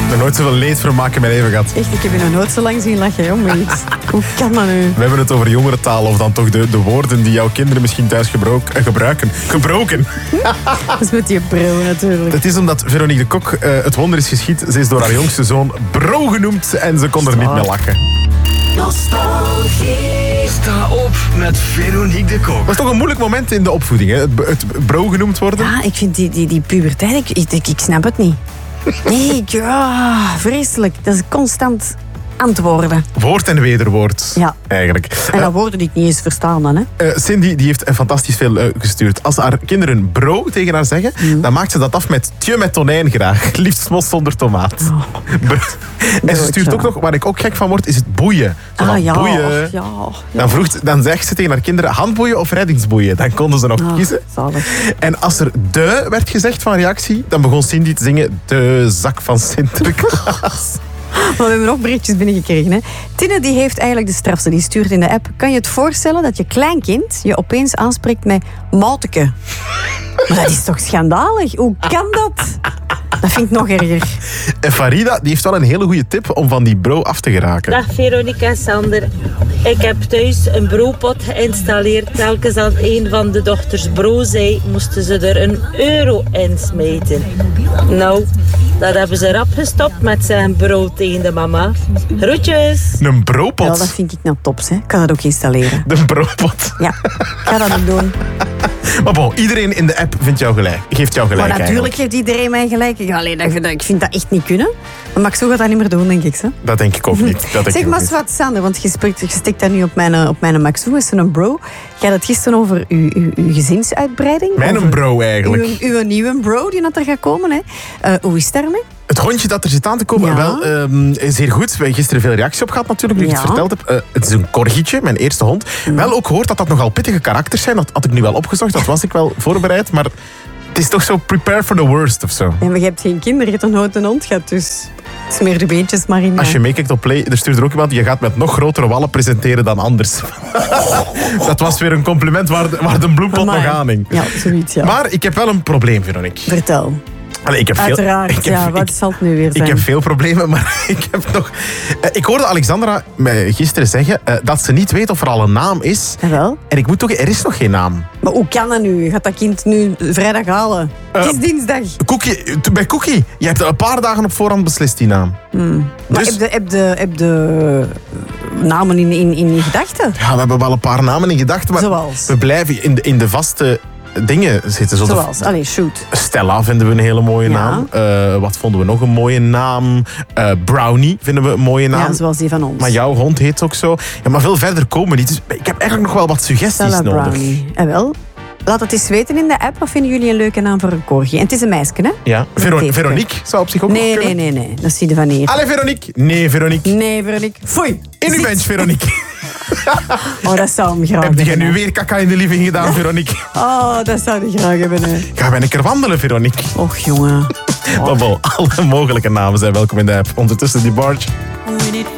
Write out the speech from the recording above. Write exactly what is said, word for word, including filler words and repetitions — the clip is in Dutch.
Ik heb nooit zoveel leedvermaak in mijn leven gehad. Echt, ik heb je nog nooit zo lang zien lachen, jongens. Hoe kan dat nu? We hebben het over jongerentaal, of dan toch de, de woorden die jouw kinderen misschien thuis gebroken, eh, gebruiken. Gebroken. Dat is met die bril natuurlijk. Het is omdat Veronique de Kok, uh, het wonder is geschied. Ze is door haar jongste zoon Bro genoemd en ze kon er niet meer lachen. Nostalgie. Sta op met Veronique de Kok. Dat was toch een moeilijk moment in de opvoeding, hè? Het, het bro genoemd worden. Ja, ik vind die, die, die puberteit, ik, ik, ik, ik snap het niet. Nee, ik, ah, vreselijk. Dat is constant antwoorden. Woord en wederwoord, ja. eigenlijk. En dat woorden die ik niet eens verstaan dan, hè. Uh, Cindy die heeft fantastisch veel uh, gestuurd. Als haar kinderen bro tegen haar zeggen, mm. dan maakt ze dat af met tje met tonijn graag. Liefst mos zonder tomaat. Oh. En ze stuurt ook nog, waar ik ook gek van word, is het boeien. Zo ah, ja, boeien. Ja, ja. Dan, vroeg, dan zegt ze tegen haar kinderen handboeien of reddingsboeien. Dan konden ze nog ah, kiezen. Zalig. En als er de werd gezegd van reactie, dan begon Cindy te zingen de zak van Sinterklaas. Maar we hebben nog berichtjes binnengekregen. Hè. Tine die heeft eigenlijk de strafste. Die stuurt in de app. Kan je het voorstellen dat je kleinkind je opeens aanspreekt met mauteke? Maar dat is toch schandalig? Hoe kan dat? Dat vind ik nog erger. En Farida die heeft wel een hele goede tip om van die bro af te geraken. Dag Veronica en Sander. Ik heb thuis een bropot geïnstalleerd. Telkens als een van de dochters bro zei, moesten ze er een euro in smijten. Nou, dat hebben ze rap gestopt met zijn bro tegen de mama. Groetjes. Een bropot? Ja, dat vind ik nou tops. Hè. Ik kan dat ook installeren. De bropot. Ja, ik ga dat ook doen. Maar bon, iedereen in de app vindt jou gelijk. Geeft jou gelijk. Maar natuurlijk eigenlijk. geeft iedereen mij gelijk. Ja, alleen, dat, ik vind dat echt niet kunnen. Maar Max gaat dat niet meer doen, denk ik. Hè? Dat denk ik ook niet. Dat denk zeg maar niet. wat, Sander, want je, spreekt, je stikt dat nu op mijn, op mijn Maxo, is een bro. Je had het gisteren over uw, uw, uw gezinsuitbreiding. Mijn over bro eigenlijk. Uw, uw nieuwe bro die dat er gaat komen. Hè. Uh, hoe is het daarmee? Het hondje dat er zit aan te komen, ja. wel, um, zeer goed. We hebben gisteren veel reactie op gehad natuurlijk, nu ik ja. het verteld heb. Uh, het is een corgietje, mijn eerste hond. Mm. Wel ook gehoord dat dat nogal pittige karakters zijn. Dat had ik nu wel opgezocht, dat was ik wel voorbereid. Maar het is toch zo prepare for the worst of zo. Ja, maar je hebt geen kinderen, je hebt een nooit een hond gehad, dus smeer de beentjes maar in. Als je meekijkt op Play, er stuurt er ook iemand, je gaat met nog grotere wallen presenteren dan anders. Dat was weer een compliment waar de, waar de bloempot nog aan hing. Ja, zoiets, ja. Maar ik heb wel een probleem, Veronique. Vertel. Allee, ik heb Uiteraard, veel, ik heb, ja, wat ik, zal het nu weer zijn? Ik heb veel problemen, maar ik heb nog... Uh, ik hoorde Alexandra mij gisteren zeggen uh, dat ze niet weet of er al een naam is. En wel? En ik moet toch... Er is nog geen naam. Maar hoe kan dat nu? Je gaat dat kind nu vrijdag halen? Uh, het is dinsdag. Cookie, bij Cookie. Je hebt een paar dagen op voorhand beslist, die naam. Hmm. Maar dus, heb, de, heb, de, heb de namen in, in, in je gedachten? Ja, we hebben wel een paar namen in gedachten, maar Zoals? we blijven in de, in de vaste... dingen zitten. Zo Zoals? Allee, shoot. Stella vinden we een hele mooie ja. naam. Uh, wat vonden we nog een mooie naam? Uh, Brownie vinden we een mooie naam. Ja, zoals die van ons. Maar jouw hond heet ook zo. Ja, maar veel verder komen we niet. Dus ik heb eigenlijk nog wel wat suggesties Stella nodig. Brownie. En wel, laat het eens weten in de app. Wat vinden jullie een leuke naam voor een corgi? En het is een meisje, hè? Ja. Vero- Veronique zou op zich ook nee, nog kunnen. Nee, nee, nee. Dat zie je van hier. Allee, Veronique. Nee, Veronique. Nee, Veronique. Foei. In uw bench, Veronique. Oh, dat zou hem graag Heb jij hebben, nu weer kaka in de living gedaan, Veronique? Oh, dat zou hij graag hebben. Hè. Gaan wij een keer wandelen, Veronique? Och, jongen. Oh. Maar bon, alle mogelijke namen zijn welkom in de app. Ondertussen die barge.